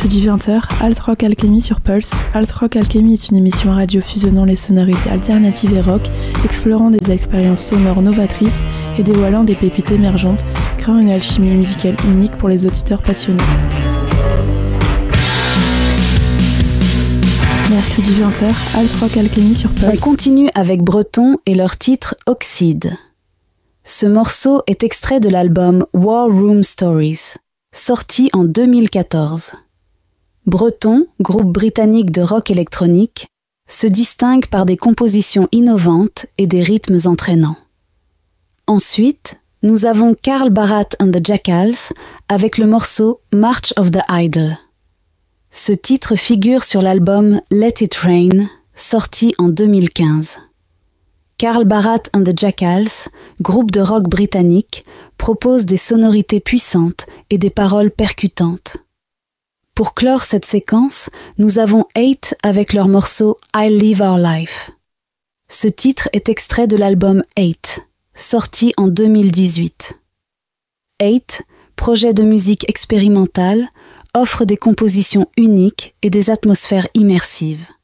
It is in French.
Mercredi 20h, Alt Rock Alchemy sur Pulse. Alt Rock Alchemy est une émission radio fusionnant les sonorités alternatives et rock, explorant des expériences sonores novatrices et dévoilant des pépites émergentes, créant une alchimie musicale unique pour les auditeurs passionnés. Mercredi 20h, Alt Rock Alchemy sur Pulse. On continue avec Breton et leur titre Oxide. Ce morceau est extrait de l'album War Room Stories, sorti en 2014. Breton, groupe britannique de rock électronique, se distingue par des compositions innovantes et des rythmes entraînants. Ensuite, nous avons Carl Barat and the Jackals avec le morceau March of the Idle. Ce titre figure sur l'album Let It Rain, sorti en 2015. Carl Barat and the Jackals, groupe de rock britannique, propose des sonorités puissantes et des paroles percutantes. Pour clore cette séquence, nous avons Eight avec leur morceau I Live Our Life. Ce titre est extrait de l'album Eight, sorti en 2018. Eight, projet de musique expérimentale, offre des compositions uniques et des atmosphères immersives.